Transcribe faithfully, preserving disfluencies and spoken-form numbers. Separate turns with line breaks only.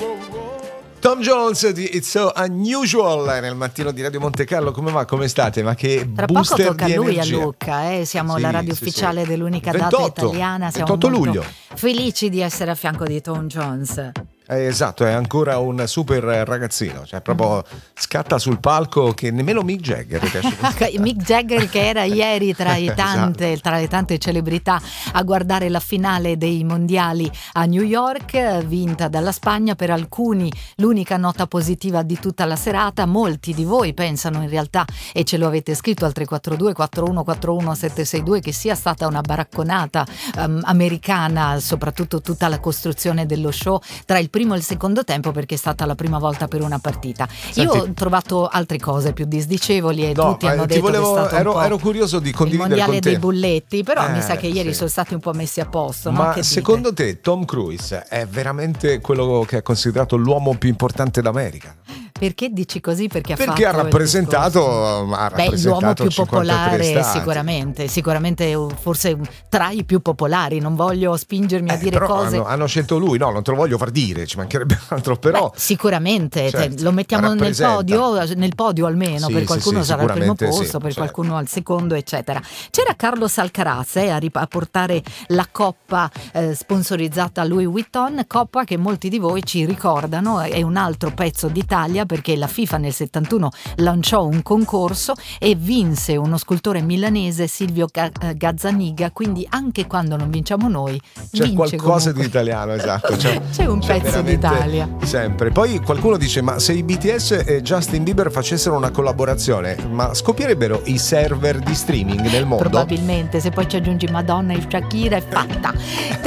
Tom Jones di It's So Unusual nel mattino di Radio Monte Carlo. Come va? Come state? Ma che
Tra poco
booster
tocca a
di
lui,
energia.
a Luca, eh? Siamo
Sì,
la radio
sì,
ufficiale
sì.
dell'unica
ventotto,
data italiana. Siamo
ventotto
molto
luglio.
felici di essere a fianco di Tom Jones.
Eh, esatto, è ancora un super ragazzino, cioè proprio scatta sul palco che nemmeno Mick Jagger riesce.
Mick Jagger che era ieri tra, i tante,
Esatto.
tra le tante celebrità a guardare la finale dei mondiali a New York, vinta dalla Spagna. Per alcuni l'unica nota positiva di tutta la serata. Molti di voi pensano in realtà, e ce lo avete scritto al tre quattro due quattro uno quattro uno sette sei due, che sia stata una baracconata um, americana, soprattutto tutta la costruzione dello show tra il primo e il secondo tempo, perché è stata la prima volta per una partita.
Senti,
io ho trovato altre cose più disdicevoli e
no,
tutti hanno
eh, ti
detto
volevo,
che è stato
ero,
un po'
ero curioso di
il
condividere
mondiale
con te.
dei bulletti, però
Eh,
mi sa che ieri
sì.
sono stati un po' messi a posto, no?
Ma
Che dite?
secondo te Tom Cruise è veramente quello che è considerato l'uomo più importante d'America?
Perché dici così? Perché ha
Perché ha
fatto il
rappresentato,
discorso.
ha
Beh, l'uomo
rappresentato
più
cinquantatré
popolare
stati.
sicuramente, sicuramente forse tra i più popolari. Non voglio spingermi a
Eh,
dire
però
cose.
hanno, hanno scelto lui, no, non te lo voglio far dire, ci mancherebbe altro, però
Beh, sicuramente,
certo,
cioè, lo mettiamo nel
rappresenta.
podio, nel podio almeno,
Sì,
per
sì,
qualcuno
sì,
sarà al primo
sicuramente
posto,
sì,
per
certo.
qualcuno al secondo, eccetera. C'era Carlos Alcaraz eh, a, rip- a portare la coppa eh, sponsorizzata a Louis Vuitton, coppa che molti di voi ci ricordano, è un altro pezzo d'Italia, perché la FIFA nel settantuno lanciò un concorso e vinse uno scultore milanese, Silvio Ga- Gazzaniga, quindi anche quando non vinciamo noi,
C'è
vince
qualcosa
comunque.
di italiano, esatto. C'è,
C'è un
c'è
pezzo
veramente
d'Italia.
sempre. Poi qualcuno dice: ma se i B T S e Justin Bieber facessero una collaborazione, ma scoppierebbero i server di streaming nel mondo?
Probabilmente, se poi ci aggiungi Madonna e Shakira è fatta.